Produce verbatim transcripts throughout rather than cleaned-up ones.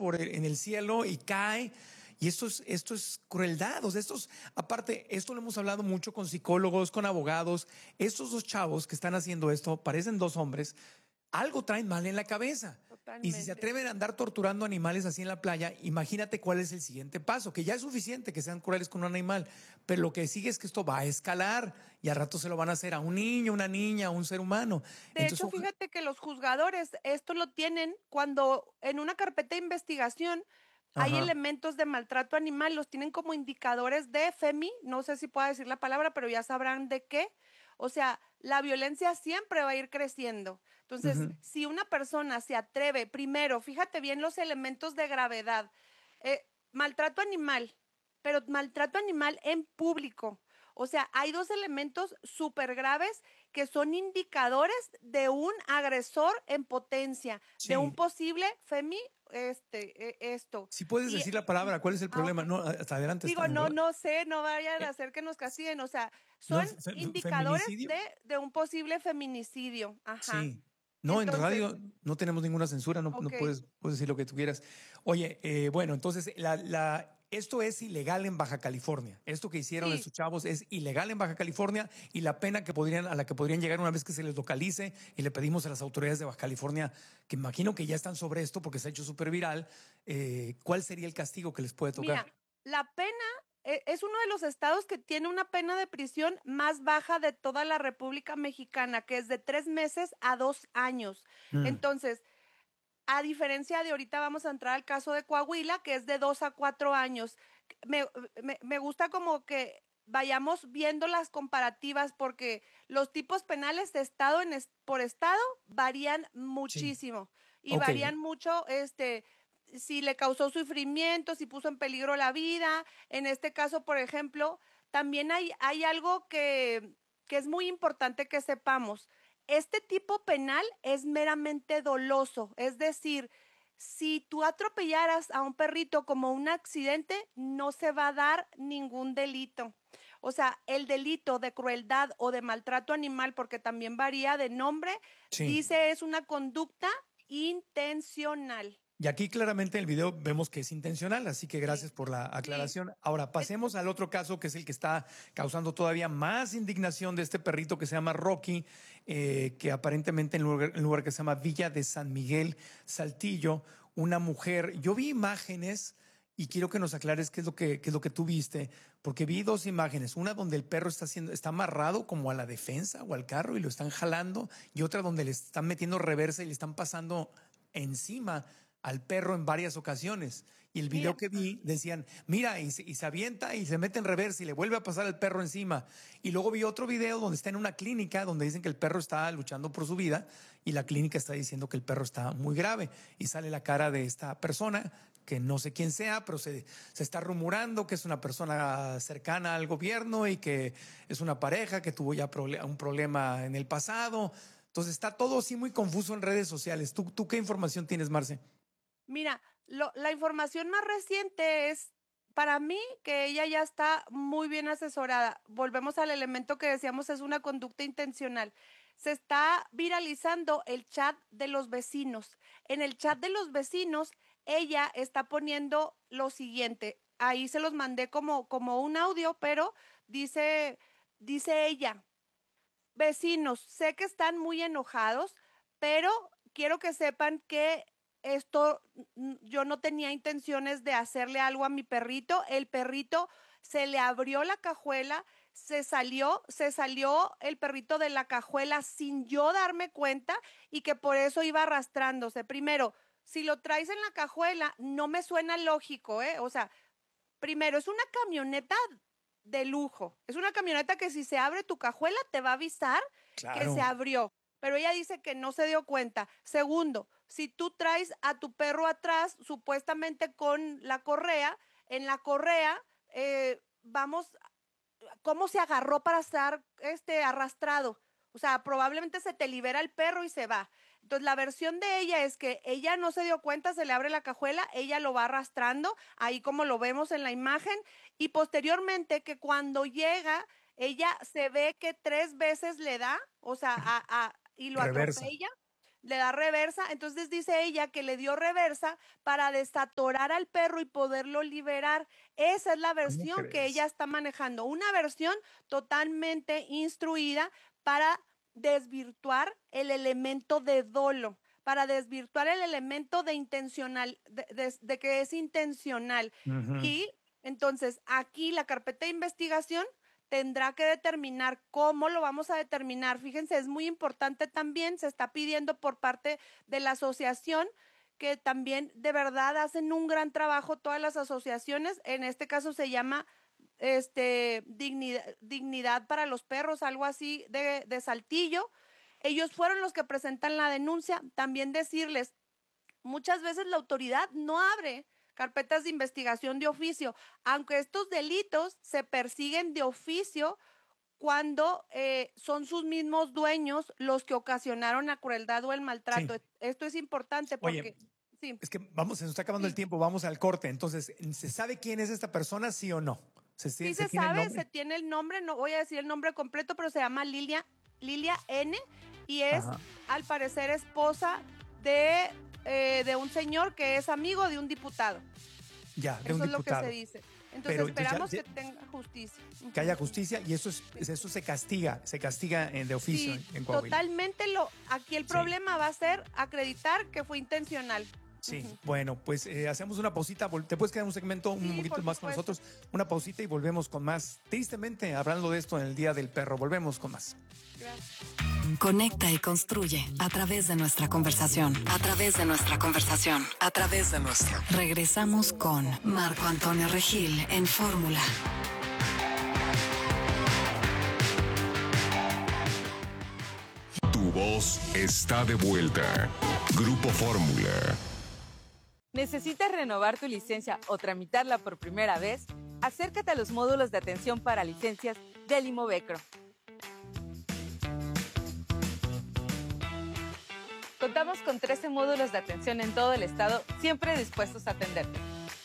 por el, en el cielo y cae. Y esto es, esto es crueldad. O sea, estos, aparte, esto lo hemos hablado mucho con psicólogos, con abogados. Estos dos chavos que están haciendo esto parecen dos hombres. Algo traen mal en la cabeza. Totalmente. Y si se atreven a andar torturando animales así en la playa, imagínate cuál es el siguiente paso, que ya es suficiente que sean crueles con un animal, pero lo que sigue es que esto va a escalar y al rato se lo van a hacer a un niño, una niña, a un ser humano. De Entonces, hecho, oja- fíjate que los juzgadores esto lo tienen cuando en una carpeta de investigación hay ajá, elementos de maltrato animal, los tienen como indicadores de FEMI, no sé si puedo decir la palabra, pero ya sabrán de qué. O sea, la violencia siempre va a ir creciendo. Entonces, ujú, si una persona se atreve, primero, fíjate bien los elementos de gravedad. Eh, maltrato animal, pero maltrato animal en público. O sea, hay dos elementos súper graves que son indicadores de un agresor en potencia, de un sí, posible FEMI, este, eh, esto. si puedes Y, decir la palabra, ¿cuál es el ah, ok. problema? No, hasta adelante está Digo, bien, no, ¿verdad? no sé, no vayan a Eh, hacer que nos castiguen. O sea, ¿No son es fe- fe- indicadores feminicidio? de, de un posible feminicidio. Ajá. Sí. No, en Entonces, radio no tenemos ninguna censura, no, no ok. puedes, puedes decir lo que tú quieras. Oye, eh, bueno, entonces la, la, esto es ilegal en Baja California. Esto que hicieron Sí, estos chavos es ilegal en Baja California y la pena que podrían, a la que podrían llegar una vez que se les localice y le pedimos a las autoridades de Baja California, que imagino que ya están sobre esto porque se ha hecho súper viral, eh, ¿cuál sería el castigo que les puede tocar? mira, la pena eh, es uno de los estados que tiene una pena de prisión más baja de toda la República Mexicana, que es de tres meses a dos años. Mm, Entonces, a diferencia de ahorita vamos a entrar al caso de Coahuila, que es de dos a cuatro años. Me, me, me gusta como que vayamos viendo las comparativas porque los tipos penales de estado en es, por estado varían sí, muchísimo y ok. varían mucho este si le causó sufrimiento, si puso en peligro la vida. En este caso, por ejemplo, también hay, hay algo que, que es muy importante que sepamos. Este tipo penal es meramente doloso, es decir, si tú atropellaras a un perrito como un accidente, no se va a dar ningún delito. O sea, el delito de crueldad o de maltrato animal, porque también varía de nombre, Sí. dice es una conducta intencional. Y aquí claramente en el video vemos que es intencional, así que Sí, gracias por la sí. aclaración. Ahora pasemos al otro caso, que es el que está causando todavía más indignación de este perrito que se llama Rocky, eh, que aparentemente en un lugar, en un lugar que se llama Villa de San Miguel, Saltillo, una mujer, yo vi imágenes y quiero que nos aclares qué es lo que, qué es lo que tú viste, porque vi dos imágenes, una donde el perro está haciendo, está amarrado como a la defensa o al carro y lo están jalando, y otra donde le están metiendo reversa y le están pasando encima al perro en varias ocasiones. Y el video Mira, que vi decían, mira, y se, y se avienta y se mete en reversa y le vuelve a pasar al perro encima. Y luego vi otro video donde está en una clínica donde dicen que el perro está luchando por su vida y la clínica está diciendo que el perro está muy grave. Y sale la cara de esta persona, que no sé quién sea, pero se, se está rumorando que es una persona cercana al gobierno y que es una pareja que tuvo ya proble- un problema en el pasado. Entonces está todo así muy confuso en redes sociales. ¿Tú, tú qué información tienes, Marce? mira, lo, la información más reciente es para mí que ella ya está muy bien asesorada. Volvemos al elemento que decíamos, es una conducta intencional. Se está viralizando el chat de los vecinos. En el chat de los vecinos, ella está poniendo lo siguiente. Ahí se los mandé como, como un audio, pero dice, dice ella, vecinos, sé que están muy enojados, pero quiero que sepan que esto mm, yo no tenía intenciones de hacerle algo a mi perrito. El perrito se le abrió la cajuela, se salió, se salió el perrito de la cajuela sin yo darme cuenta y que por eso iba arrastrándose. Primero, si lo traes en la cajuela, no me suena lógico, ¿eh? O sea, primero, es una camioneta de lujo. Es una camioneta que si se abre tu cajuela te va a avisar que se Claro. abrió. Pero ella dice que no se dio cuenta. Segundo, si tú traes a tu perro atrás, supuestamente con la correa, en la correa, eh, vamos, ¿cómo se agarró para estar este, arrastrado? O sea, probablemente se te libera el perro y se va. Entonces, la versión de ella es que ella no se dio cuenta, se le abre la cajuela, ella lo va arrastrando, ahí como lo vemos en la imagen, y posteriormente que cuando llega, ella se ve que tres veces le da, o sea, a, a, y lo Reversa. atropella. le da reversa. Entonces dice ella que le dio reversa para desatorar al perro y poderlo liberar. Esa es la versión que ella está manejando, una versión totalmente instruida para desvirtuar el elemento de dolo, para desvirtuar el elemento de intencional, de, de, de que es intencional. Uh-huh. Y entonces aquí la carpeta de investigación tendrá que determinar cómo lo vamos a determinar. Fíjense, es muy importante también, se está pidiendo por parte de la asociación, que también de verdad hacen un gran trabajo todas las asociaciones. En este caso se llama este, dignidad, dignidad para los perros, algo así de, de Saltillo. Ellos fueron los que presentan la denuncia. También decirles, muchas veces la autoridad no abre carpetas de investigación de oficio, aunque estos delitos se persiguen de oficio cuando eh, son sus mismos dueños los que ocasionaron la crueldad o el maltrato. Sí. Esto es importante porque... Oye, sí. Es que vamos, se nos está acabando sí. el tiempo, vamos al corte. Entonces, ¿se sabe quién es esta persona, sí o no? ¿Se, sí se, se sabe, se tiene el nombre, no voy a decir el nombre completo, pero se llama Lilia, Lilia N. y es, Ajá. al parecer, esposa de... Eh, de un señor que es amigo de un diputado. Ya, de eso un es diputado. Lo que se dice. Entonces Pero esperamos ya, ya, que tenga justicia. Que haya justicia y eso es, eso se castiga, se castiga en, de oficio sí, en, en Coahuila. Totalmente lo, aquí el problema sí. va a ser acreditar que fue intencional. Sí, uh-huh. bueno, pues eh, hacemos una pausita, te puedes quedar un segmento un sí, poquito más con nosotros, una pausita y volvemos con más. Tristemente, hablando de esto en el Día del Perro, volvemos con más. Gracias. Conecta y construye a través de nuestra conversación, a través de nuestra conversación, a través de nuestra. Regresamos con Marco Antonio Regil en Fórmula. Tu voz está de vuelta. Grupo Fórmula. ¿Necesitas renovar tu licencia o tramitarla por primera vez? Acércate a los módulos de atención para licencias del Imovecro. Contamos con trece módulos de atención en todo el estado, siempre dispuestos a atenderte.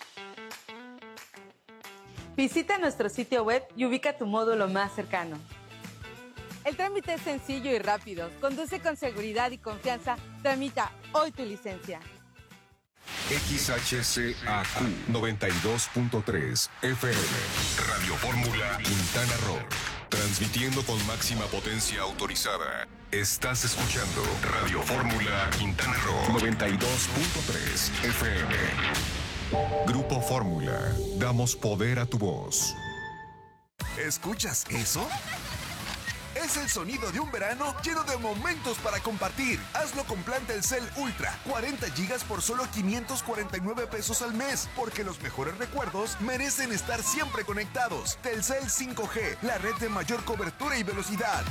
Visita nuestro sitio web y ubica tu módulo más cercano. El trámite es sencillo y rápido. Conduce con seguridad y confianza. Tramita hoy tu licencia. X H C A Q noventa y dos punto tres F M Radio Fórmula Quintana Roo. Transmitiendo con máxima potencia autorizada. Estás escuchando Radio Fórmula Quintana Roo noventa y dos punto tres F M. Grupo Fórmula. Damos poder a tu voz. ¿Escuchas eso? Es el sonido de un verano lleno de momentos para compartir. Hazlo con plan Telcel Ultra. cuarenta gigas por solo quinientos cuarenta y nueve pesos al mes. Porque los mejores recuerdos merecen estar siempre conectados. Telcel cinco G, la red de mayor cobertura y velocidad.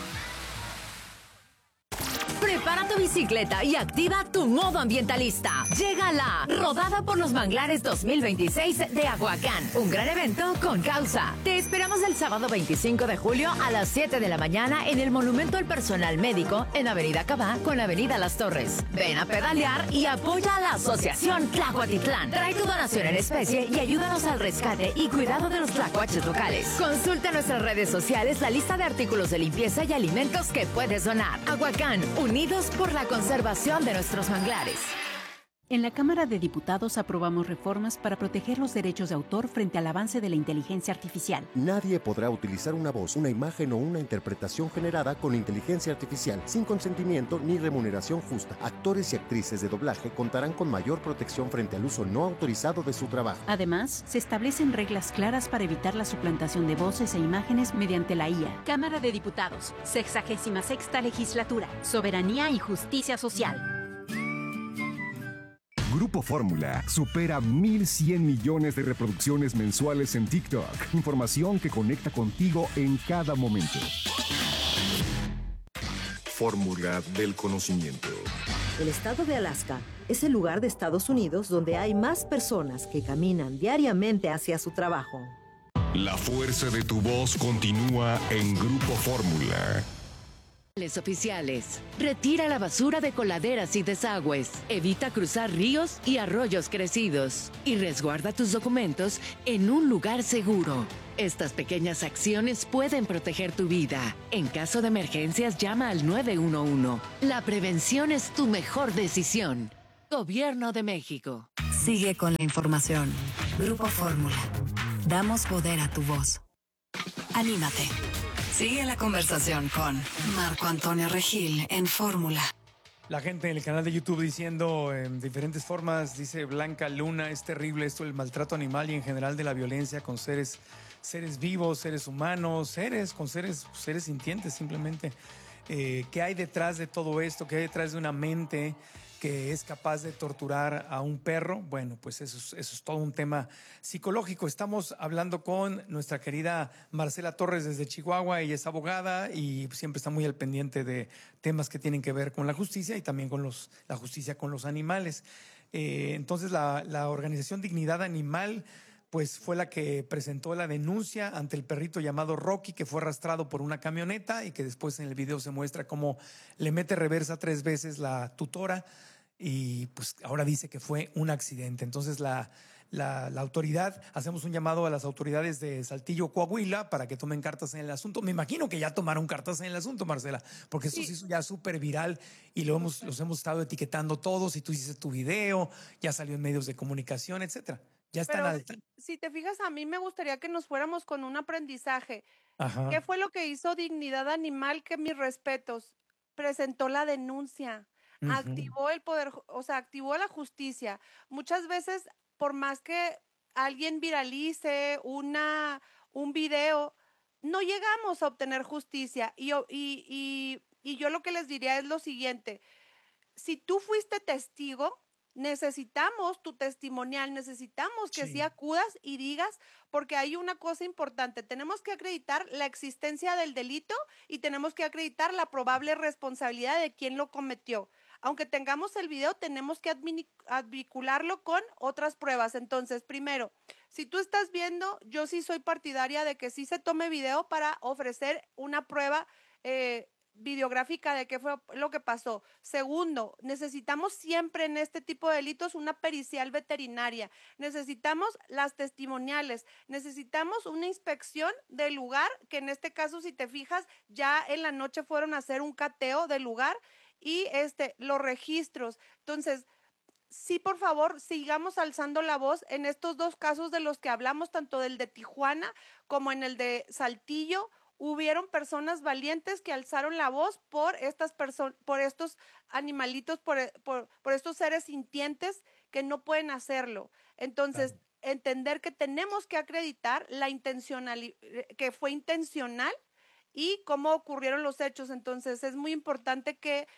Prepara tu bicicleta y activa tu modo ambientalista. Llega la Rodada por los Manglares dos mil veintiséis de Aguacán. Un gran evento con causa. Te esperamos el sábado veinticinco de julio a las siete de la mañana en el Monumento al Personal Médico en Avenida Cabá con Avenida Las Torres. Ven a pedalear y apoya a la Asociación Tlahuatitlán. Trae tu donación en especie y ayúdanos al rescate y cuidado de los tlacuaches locales. Consulta en nuestras redes sociales la lista de artículos de limpieza y alimentos que puedes donar. Aguacán, unidos por la conservación de nuestros manglares. En la Cámara de Diputados aprobamos reformas para proteger los derechos de autor frente al avance de la inteligencia artificial. Nadie podrá utilizar una voz, una imagen o una interpretación generada con inteligencia artificial sin consentimiento ni remuneración justa. Actores y actrices de doblaje contarán con mayor protección frente al uso no autorizado de su trabajo. Además, se establecen reglas claras para evitar la suplantación de voces e imágenes mediante la I A. Cámara de Diputados, sexagésima sexta legislatura, soberanía y justicia social. Grupo Fórmula supera mil cien millones de reproducciones mensuales en TikTok. Información que conecta contigo en cada momento. Fórmula del conocimiento. El estado de Alaska es el lugar de Estados Unidos donde hay más personas que caminan diariamente hacia su trabajo. La fuerza de tu voz continúa en Grupo Fórmula. Oficiales. Retira la basura de coladeras y desagües. Evita cruzar ríos y arroyos crecidos. Y resguarda tus documentos en un lugar seguro. Estas pequeñas acciones pueden proteger tu vida. En caso de emergencias, llama al nueve uno uno. La prevención es tu mejor decisión. Gobierno de México. Sigue con la información. Grupo Fórmula. Damos poder a tu voz. Anímate. Sigue la conversación con Marco Antonio Regil en Fórmula. La gente en el canal de YouTube diciendo en diferentes formas, dice Blanca Luna, es terrible esto, el maltrato animal y en general de la violencia con seres, seres vivos, seres humanos, seres con seres, seres sintientes simplemente. Eh, ¿Qué hay detrás de todo esto? ¿Qué hay detrás de una mente que es capaz de torturar a un perro? Bueno, pues eso es, eso es todo un tema psicológico. Estamos hablando con nuestra querida Marcela Torres desde Chihuahua. Ella es abogada y siempre está muy al pendiente de temas que tienen que ver con la justicia y también con los, la justicia con los animales. Eh, entonces, la, la organización Dignidad Animal pues fue la que presentó la denuncia ante el perrito llamado Rocky, que fue arrastrado por una camioneta y que después en el video se muestra cómo le mete reversa tres veces la tutora y pues ahora dice que fue un accidente. Entonces la, la, la autoridad, hacemos un llamado a las autoridades de Saltillo, Coahuila, para que tomen cartas en el asunto. Me imagino que ya tomaron cartas en el asunto, Marcela, porque esto sí. se hizo ya súper viral y lo hemos, los hemos estado etiquetando todos y tú hiciste tu video, ya salió en medios de comunicación, etcétera. Ya están Pero al... si te fijas, a mí me gustaría que nos fuéramos con un aprendizaje. Ajá. ¿Qué fue lo que hizo Dignidad Animal? Que mis respetos, presentó la denuncia, uh-huh. activó el poder, o sea, activó la justicia. Muchas veces, por más que alguien viralice una, un video, no llegamos a obtener justicia. Y, y, y, y yo lo que les diría es lo siguiente. Si tú fuiste testigo, necesitamos tu testimonial, necesitamos que sí. sí acudas y digas, porque hay una cosa importante, tenemos que acreditar la existencia del delito y tenemos que acreditar la probable responsabilidad de quien lo cometió. Aunque tengamos el video, tenemos que vincularlo con otras pruebas. Entonces, primero, si tú estás viendo, yo sí soy partidaria de que sí se tome video para ofrecer una prueba eh, videográfica de qué fue lo que pasó. Segundo, necesitamos siempre en este tipo de delitos una pericial veterinaria, necesitamos las testimoniales, necesitamos una inspección del lugar, que en este caso, si te fijas, ya en la noche fueron a hacer un cateo del lugar y este, los registros. Entonces, sí, por favor, sigamos alzando la voz en estos dos casos de los que hablamos, tanto del de Tijuana como en el de Saltillo. Hubieron personas valientes que alzaron la voz por estas personas, por estos animalitos, por, por, por estos seres sintientes que no pueden hacerlo. Entonces, claro. entender que tenemos que acreditar la intencionalidad, que fue intencional y cómo ocurrieron los hechos. Entonces, es muy importante que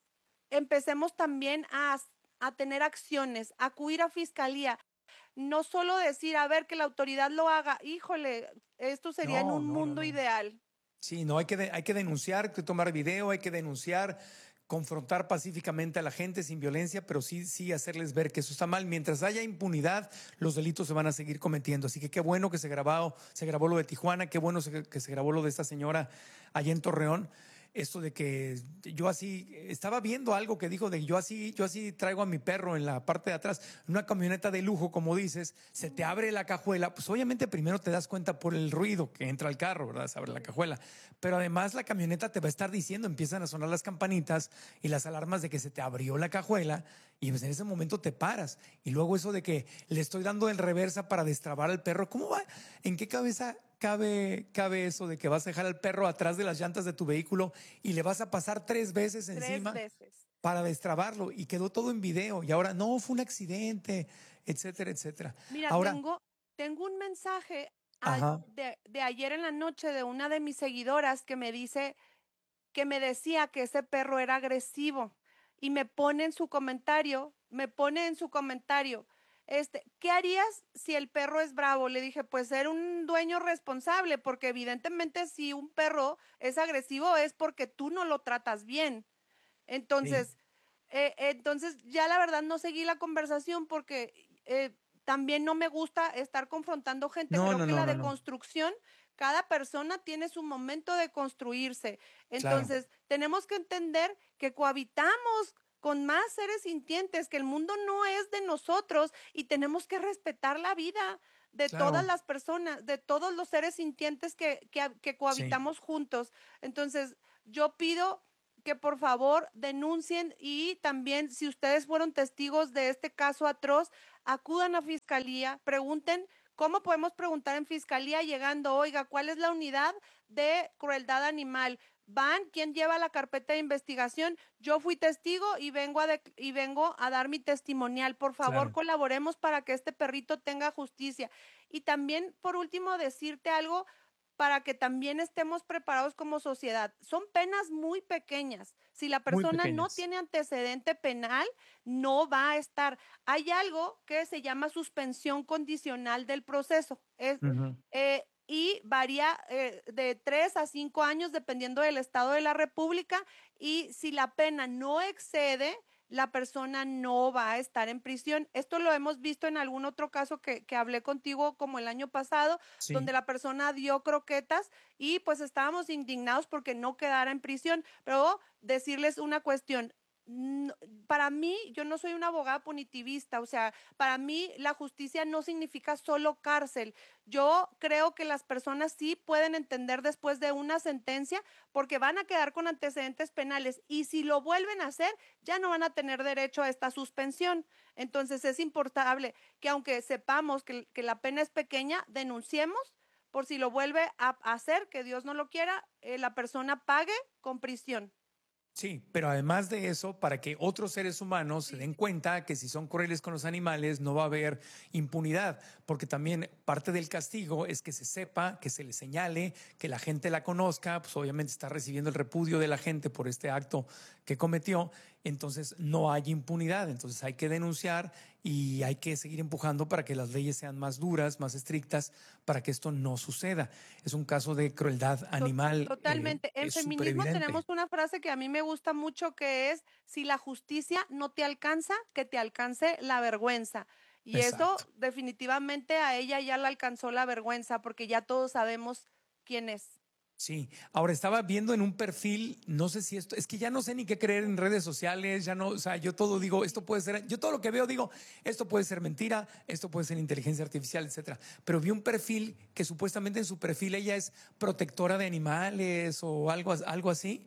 empecemos también a, a tener acciones, a acudir a fiscalía. No solo decir, a ver, que la autoridad lo haga, híjole, esto sería no, en un no, mundo no, no. ideal. Sí, no, hay que, de, hay que denunciar, hay que tomar video, hay que denunciar, confrontar pacíficamente a la gente sin violencia, pero sí, sí hacerles ver que eso está mal. Mientras haya impunidad, los delitos se van a seguir cometiendo. Así que qué bueno que se grabó, se grabó lo de Tijuana, qué bueno que se grabó lo de esta señora allá en Torreón. Esto de que yo así, estaba viendo algo que dijo de yo así, yo así traigo a mi perro en la parte de atrás, una camioneta de lujo, como dices, se te abre la cajuela, pues obviamente primero te das cuenta por el ruido que entra al carro, ¿verdad? Se abre la cajuela, pero además la camioneta te va a estar diciendo, empiezan a sonar las campanitas y las alarmas de que se te abrió la cajuela y pues en ese momento te paras. Y luego eso de que le estoy dando el reversa para destrabar al perro, ¿cómo va? ¿En qué cabeza Cabe, cabe eso de que vas a dejar al perro atrás de las llantas de tu vehículo y le vas a pasar tres veces tres encima veces. para destrabarlo? Y quedó todo en video y ahora no, fue un accidente, etcétera, etcétera. Mira, ahora, tengo, tengo un mensaje a, de, de ayer en la noche de una de mis seguidoras que me dice, que me decía que ese perro era agresivo y me pone en su comentario, me pone en su comentario, Este, ¿qué harías si el perro es bravo? Le dije, pues ser un dueño responsable, porque evidentemente si un perro es agresivo es porque tú no lo tratas bien. Entonces, sí. eh, entonces ya la verdad no seguí la conversación porque eh, también no me gusta estar confrontando gente. No, Creo no, que no, la no, deconstrucción, cada persona tiene su momento de construirse. Entonces, claro, tenemos que entender que cohabitamos con más seres sintientes, que el mundo no es de nosotros y tenemos que respetar la vida de claro, todas las personas, de todos los seres sintientes que, que, que cohabitamos sí. juntos. Entonces, yo pido que por favor denuncien y también si ustedes fueron testigos de este caso atroz, acudan a fiscalía, pregunten. ¿Cómo podemos preguntar en fiscalía llegando, oiga, cuál es la unidad de crueldad animal? Van, ¿quién lleva la carpeta de investigación? Yo fui testigo y vengo a, de, y vengo a dar mi testimonial. Por favor, claro, colaboremos para que este perrito tenga justicia. Y también, por último, decirte algo para que también estemos preparados como sociedad. Son penas muy pequeñas. Si la persona no tiene antecedente penal, no va a estar. Hay algo que se llama suspensión condicional del proceso. Es, uh-huh. eh, y varía eh, de tres a cinco años dependiendo del estado de la república. Y si la pena no excede, la persona no va a estar en prisión. Esto lo hemos visto en algún otro caso que, que hablé contigo como el año pasado, sí, donde la persona dio croquetas y pues estábamos indignados porque no quedara en prisión. Pero decirles una cuestión, para mí, yo no soy una abogada punitivista, o sea, para mí la justicia no significa solo cárcel. Yo creo que las personas sí pueden entender después de una sentencia porque van a quedar con antecedentes penales y si lo vuelven a hacer, ya no van a tener derecho a esta suspensión. Entonces es importante que aunque sepamos que, que la pena es pequeña, denunciemos por si lo vuelve a hacer, que Dios no lo quiera, eh, la persona pague con prisión. Sí, pero además de eso, para que otros seres humanos se den cuenta que si son crueles con los animales no va a haber impunidad, porque también parte del castigo es que se sepa, que se le señale, que la gente la conozca, pues obviamente está recibiendo el repudio de la gente por este acto que cometió, entonces no hay impunidad, entonces hay que denunciar y hay que seguir empujando para que las leyes sean más duras, más estrictas, para que esto no suceda. Es un caso de crueldad animal. Totalmente. Eh, en feminismo tenemos una frase que a mí me gusta mucho que es, si la justicia no te alcanza, que te alcance la vergüenza. Y exacto, eso definitivamente a ella ya la alcanzó la vergüenza porque ya todos sabemos quién es. Sí, ahora estaba viendo en un perfil, no sé si esto, es que ya no sé ni qué creer en redes sociales, ya no, o sea, yo todo digo, esto puede ser, yo todo lo que veo digo, esto puede ser mentira, esto puede ser inteligencia artificial, etcétera. Pero vi un perfil que supuestamente en su perfil ella es protectora de animales o algo, algo así.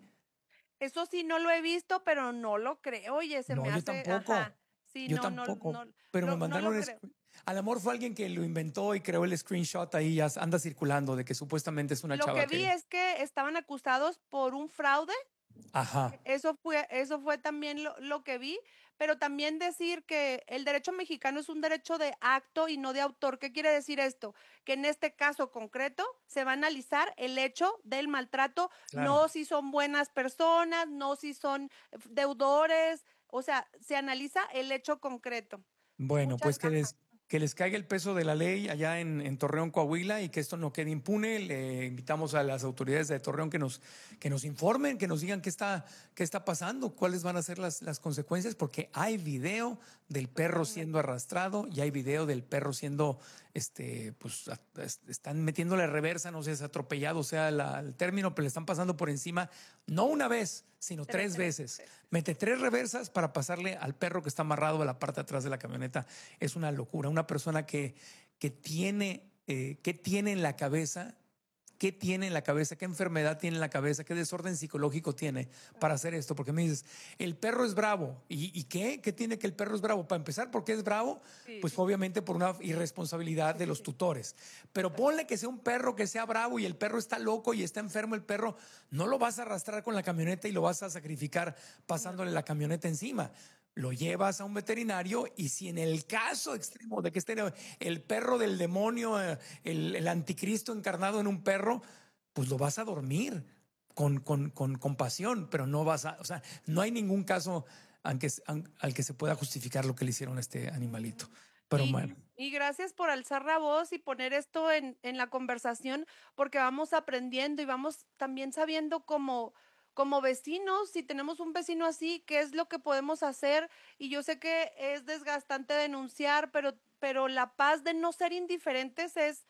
Eso sí no lo he visto, pero no lo creo, oye, se no, me yo hace... tampoco, ajá. Sí, yo no, tampoco, no, no, pero no, me mandaron... no Es, a lo mejor fue alguien que lo inventó y creó el screenshot ahí, ya anda circulando de que supuestamente es una lo chava que vi que... es que estaban acusados por un fraude. Ajá. Eso fue, eso fue también lo, lo que vi, pero también decir que el derecho mexicano es un derecho de acto y no de autor. ¿Qué quiere decir esto? Que en este caso concreto se va a analizar el hecho del maltrato, claro, no si son buenas personas, no si son deudores, o sea, se analiza el hecho concreto. Bueno, Muchas pues que les, que les caiga el peso de la ley allá en, en Torreón, Coahuila, y que esto no quede impune. Le invitamos a las autoridades de Torreón que nos, que nos informen, que nos digan qué está, qué está pasando, cuáles van a ser las, las consecuencias, porque hay video del perro siendo arrastrado y hay video del perro siendo, este, pues, están metiéndole reversa, no sé si es atropellado, sea la, el término, pero le están pasando por encima, no una vez, sino tres, tres veces. veces. Mete tres reversas para pasarle al perro que está amarrado a la parte de atrás de la camioneta. Es una locura. Una persona que, que tiene, eh, que tiene en la cabeza, qué tiene en la cabeza, qué enfermedad tiene en la cabeza, qué desorden psicológico tiene para hacer esto. Porque me dices, el perro es bravo. ¿Y, y qué? ¿Qué tiene que el perro es bravo? Para empezar, ¿por qué es bravo? Sí. Pues obviamente por una irresponsabilidad de los tutores. Pero ponle que sea un perro que sea bravo y el perro está loco y está enfermo el perro, no lo vas a arrastrar con la camioneta y lo vas a sacrificar pasándole la camioneta encima. Lo llevas a un veterinario y si en el caso extremo de que esté el perro del demonio, el, el anticristo encarnado en un perro, pues lo vas a dormir con, con, con compasión, pero no vas a, o sea, no hay ningún caso al que, al que se pueda justificar lo que le hicieron a este animalito. Pero y, bueno. Y gracias por alzar la voz y poner esto en, en la conversación, porque vamos aprendiendo y vamos también sabiendo cómo... como vecinos, si tenemos un vecino así, ¿qué es lo que podemos hacer? Y yo sé que es desgastante denunciar, pero, pero la paz de no ser indiferentes es,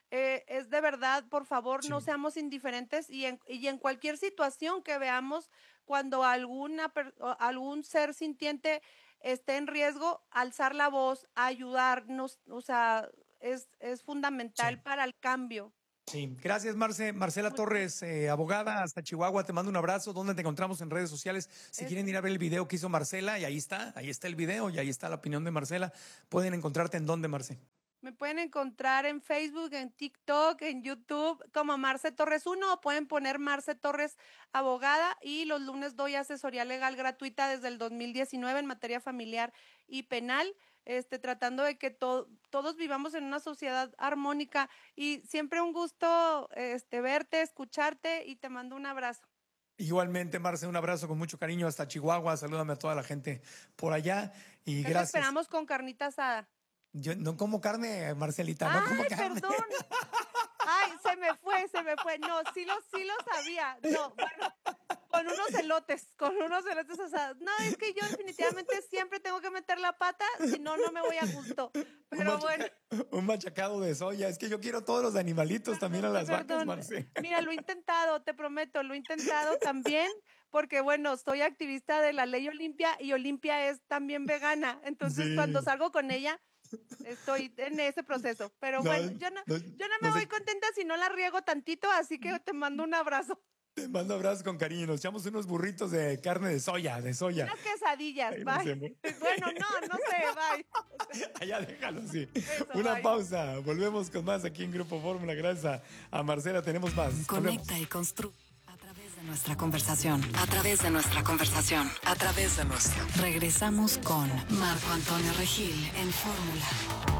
Eh, es de verdad, por favor, Sí. no seamos indiferentes y en, y en cualquier situación que veamos, cuando alguna, per- o algún ser sintiente esté en riesgo, alzar la voz, ayudarnos, o sea, es, es fundamental Sí. para el cambio. Sí, gracias, Marce. Marcela Torres, eh, abogada hasta Chihuahua, te mando un abrazo. ¿Dónde te encontramos en redes sociales? Si Es- quieren ir a ver el video que hizo Marcela, y ahí está, ahí está el video y ahí está la opinión de Marcela. Pueden encontrarte en dónde, Marce. Me pueden encontrar en Facebook, en TikTok, en YouTube, como Marce Torres uno, o pueden poner Marce Torres Abogada, y los lunes doy asesoría legal gratuita desde el dos mil diecinueve en materia familiar y penal, este, tratando de que to- todos vivamos en una sociedad armónica, y siempre un gusto este, verte, escucharte, y te mando un abrazo. Igualmente, Marce, un abrazo con mucho cariño hasta Chihuahua. Salúdame a toda la gente por allá y Te gracias. esperamos con carnita asada. Yo no como carne, Marcelita, no como Ay, carne. perdón. Ay, se me fue, se me fue. No, sí lo, sí lo sabía. No, bueno, con unos elotes, con unos elotes asados. No, es que yo definitivamente siempre tengo que meter la pata, si no, no me voy a gusto. Pero Un bueno, macha- Un machacado de soya. Es que yo quiero todos los animalitos también a las vacas, perdón. Marce. Mira, lo he intentado, te prometo, lo he intentado también, porque bueno, soy activista de la ley Olimpia y Olimpia es también vegana. Entonces, Sí. cuando salgo con ella, estoy en ese proceso. Pero No, bueno, yo no, no, yo no me no sé- voy contenta si no la riego tantito, así que te mando un abrazo. Te mando abrazos con cariño. Nos echamos unos burritos de carne de soya, de soya. Unas quesadillas, Ahí nos bye. vemos. Bueno, no, no sé, bye. Allá déjalo así. Eso, Una bye. pausa. Volvemos con más aquí en Grupo Fórmula. Gracias a, a Marcela. Tenemos más. Volvemos. Conecta y construye a través de nuestra conversación. A través de nuestra conversación. A través de nuestra. Regresamos con Marco Antonio Regil en Fórmula.